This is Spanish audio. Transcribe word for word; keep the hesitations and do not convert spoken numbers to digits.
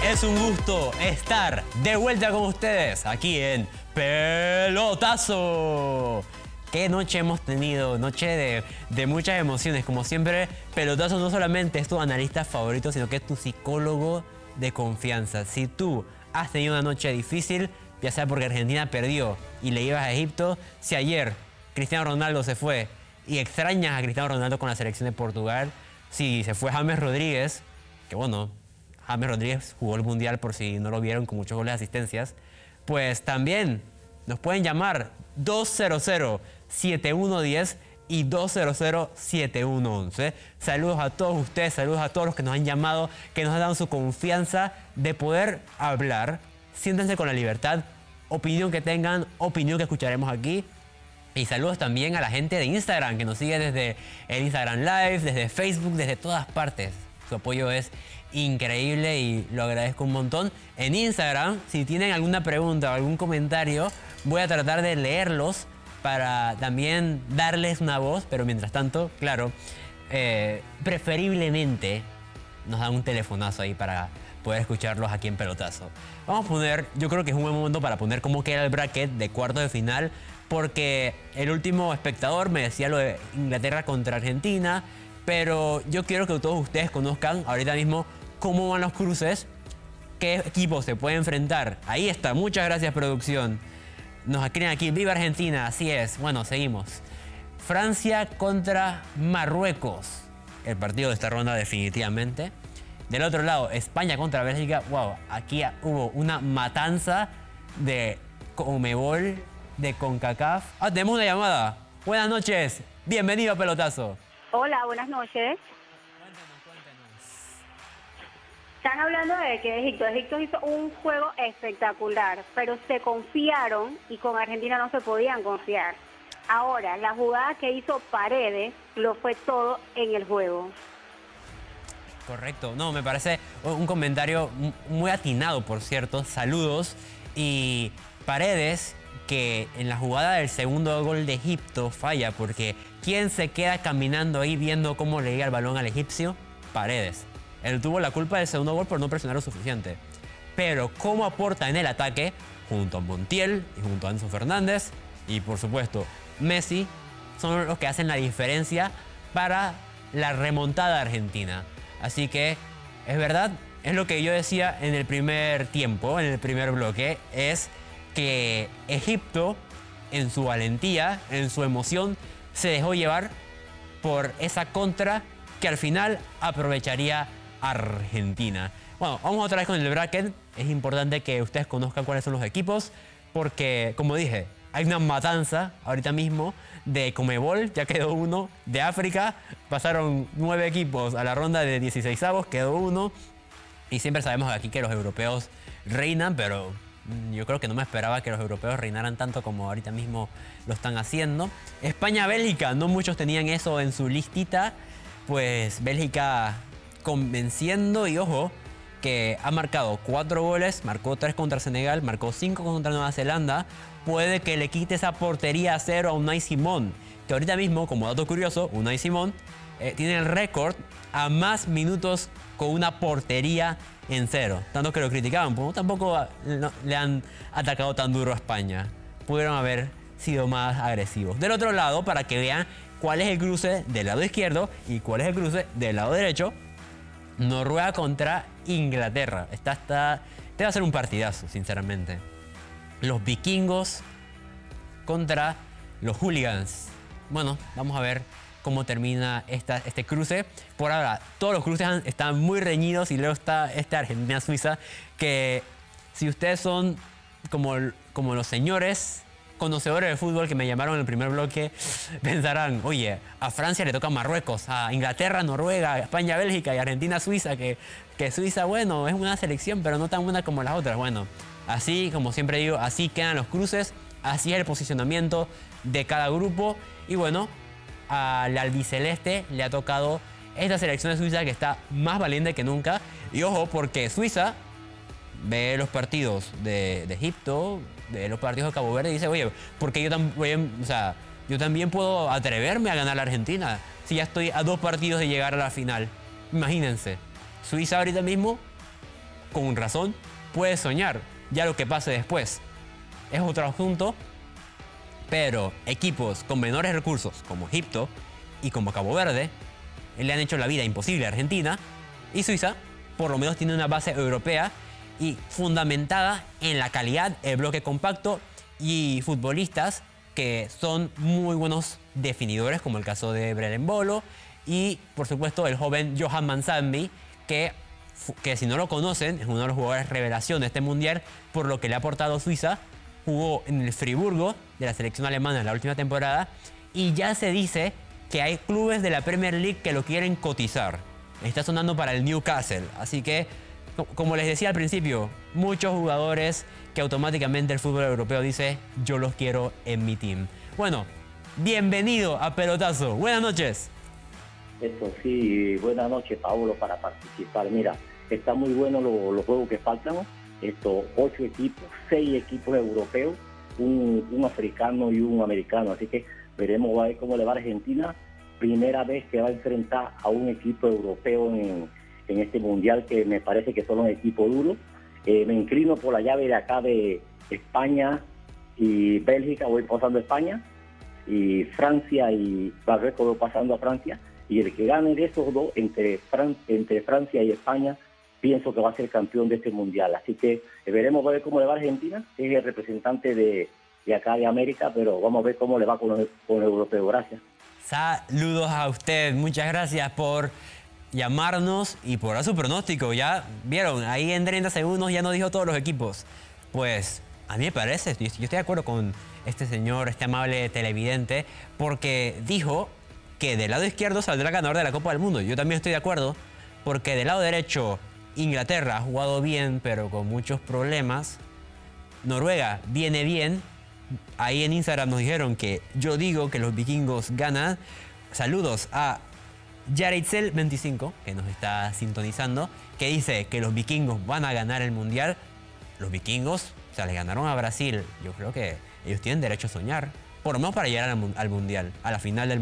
Es un gusto estar de vuelta con ustedes aquí en Pelotazo. Qué noche hemos tenido, noche de, de muchas emociones. Como siempre, Pelotazo no solamente es tu analista favorito, sino que es tu psicólogo de confianza. Si tú has tenido una noche difícil, ya sea porque Argentina perdió y le ibas a Egipto, si ayer Cristiano Ronaldo se fue y extrañas a Cristiano Ronaldo con la selección de Portugal, si se fue James Rodríguez, que bueno, James Rodríguez jugó el Mundial por si no lo vieron, con muchos goles de asistencias, pues también nos pueden llamar dos cero cero, siete uno uno cero y dos cero cero, siete uno uno uno. Saludos a todos ustedes, saludos a todos los que nos han llamado, que nos han dado su confianza de poder hablar. Siéntense con la libertad, opinión que tengan, opinión que escucharemos aquí. Y saludos también a la gente de Instagram, que nos sigue desde el Instagram Live, desde Facebook, desde todas partes. Su apoyo es increíble y lo agradezco un montón. En Instagram, si tienen alguna pregunta o algún comentario, voy a tratar de leerlos para también darles una voz, pero mientras tanto, claro, eh, preferiblemente nos dan un telefonazo ahí para poder escucharlos aquí en Pelotazo. Vamos a poner, yo creo que es un buen momento para poner cómo queda el bracket de cuartos de final, porque el último espectador me decía lo de Inglaterra contra Argentina, pero yo quiero que todos ustedes conozcan ahorita mismo cómo van los cruces, qué equipos se pueden enfrentar. Ahí está, muchas gracias producción. Nos escriben aquí, ¡viva Argentina! Así es. Bueno, seguimos. Francia contra Marruecos. El partido de esta ronda definitivamente. Del otro lado, España contra Bélgica. Wow, aquí hubo una matanza de Conmebol, de CONCACAF. Ah, tenemos una llamada. Buenas noches. Bienvenido a Pelotazo. Hola, buenas noches. Cuéntanos, cuéntanos. Están hablando de que Egipto, Egipto hizo un juego espectacular, pero se confiaron y con Argentina no se podían confiar. Ahora, la jugada que hizo Paredes lo fue todo en el juego. Correcto. No, me parece un comentario muy atinado, por cierto. Saludos. Y Paredes, que en la jugada del segundo gol de Egipto falla, porque ¿quién se queda caminando ahí viendo cómo le llega el balón al egipcio? Paredes. Él tuvo la culpa del segundo gol por no presionar lo suficiente. Pero cómo aporta en el ataque, junto a Montiel y junto a Enzo Fernández y por supuesto Messi, son los que hacen la diferencia para la remontada argentina. Así que es verdad, es lo que yo decía en el primer tiempo, en el primer bloque, es que Egipto, en su valentía, en su emoción, se dejó llevar por esa contra que al final aprovecharía Argentina. Bueno, vamos otra vez con el bracket. Es importante que ustedes conozcan cuáles son los equipos, porque, como dije, hay una matanza ahorita mismo de Conmebol, ya quedó uno. De África pasaron nueve equipos a la ronda de dieciseisavos, quedó uno. Y siempre sabemos aquí que los europeos reinan, pero yo creo que no me esperaba que los europeos reinaran tanto como ahorita mismo lo están haciendo. España-Bélgica, no muchos tenían eso en su listita. Pues Bélgica convenciendo y ojo, que ha marcado cuatro goles, marcó tres contra Senegal, marcó cinco contra Nueva Zelanda. Puede que le quite esa portería a cero a Unai Simón, que ahorita mismo, como dato curioso, Unai Simón eh, tiene el récord a más minutos con una portería en cero. Tanto que lo criticaban, pues tampoco no, le han atacado tan duro a España. Pudieron haber sido más agresivos. Del otro lado, para que vean cuál es el cruce del lado izquierdo y cuál es el cruce del lado derecho, Noruega contra Inglaterra. Esta, está, este va a ser un partidazo, sinceramente. Los vikingos contra los hooligans. Bueno, vamos a ver cómo termina esta, este cruce. Por ahora, todos los cruces han, están muy reñidos y luego está este Argentina-Suiza, que si ustedes son como, como los señores conocedores de fútbol que me llamaron en el primer bloque, pensarán, oye, a Francia le toca Marruecos, a Inglaterra, Noruega, a España, Bélgica y Argentina, Suiza, que, que Suiza, bueno, es una selección, pero no tan buena como las otras. Bueno, así, como siempre digo, así quedan los cruces, así es el posicionamiento de cada grupo. Y bueno, al albiceleste le ha tocado esta selección de Suiza, que está más valiente que nunca. Y ojo, porque Suiza ve los partidos de, de Egipto, ve los partidos de Cabo Verde y dice, oye, porque yo también, o sea, yo también puedo atreverme a ganar a la Argentina si ya estoy a dos partidos de llegar a la final. Imagínense, Suiza ahorita mismo con razón, puede soñar. Ya lo que pase después es otro asunto, pero equipos con menores recursos como Egipto y como Cabo Verde le han hecho la vida imposible a Argentina, y Suiza por lo menos tiene una base europea y fundamentada en la calidad, el bloque compacto y futbolistas que son muy buenos definidores, como el caso de Brelem Bolo y por supuesto el joven Johan Manzambi, que, que si no lo conocen es uno de los jugadores revelación de este mundial por lo que le ha aportado Suiza. Jugó en el Friburgo de la selección alemana en la última temporada y ya se dice que hay clubes de la Premier League que lo quieren cotizar. Está sonando para el Newcastle, así que como les decía al principio, muchos jugadores que automáticamente el fútbol europeo dice yo los quiero en mi team. Bueno, bienvenido a Pelotazo. Buenas noches. Eso sí, buenas noches, Paolo, para participar. Mira, está muy bueno lo, los juegos que faltan. Estos ocho equipos, seis equipos europeos, un, un africano y un americano. Así que veremos a ver cómo le va a Argentina. Primera vez que va a enfrentar a un equipo europeo en, en este mundial, que me parece que son un equipo duro. Eh, me inclino por la llave de acá de España y Bélgica, voy pasando a España, y Francia y Marruecos voy pasando a Francia. Y el que gane de esos dos, entre, Fran entre Francia y España, pienso que va a ser campeón de este mundial. Así que eh, veremos a ver cómo le va a Argentina, que es el representante de, de acá de América, pero vamos a ver cómo le va con los, con los europeos. Gracias. Saludos a usted, muchas gracias por llamarnos y por dar su pronóstico. Ya vieron, ahí en treinta segundos ya nos dijo todos los equipos. Pues a mí me parece, yo estoy de acuerdo con este señor, este amable televidente, porque dijo que del lado izquierdo saldrá ganador de la Copa del Mundo. Yo también estoy de acuerdo, porque del lado derecho Inglaterra ha jugado bien, pero con muchos problemas. Noruega viene bien. Ahí en Instagram nos dijeron que yo digo que los vikingos ganan. Saludos a Yaritzel veinticinco, que nos está sintonizando, que dice que los vikingos van a ganar el mundial. Los vikingos, o sea, le ganaron a Brasil. Yo creo que ellos tienen derecho a soñar, por lo menos para llegar al, al mundial, a la final del